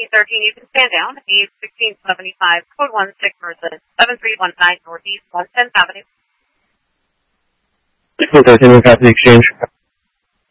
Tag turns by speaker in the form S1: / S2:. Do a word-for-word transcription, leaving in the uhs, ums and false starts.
S1: thirteen, you can stand down. East sixteen seventy-five, code one six Merced, seven three one nine Northeast one tenth Avenue.
S2: sixteen thirteen, we've got the exchange.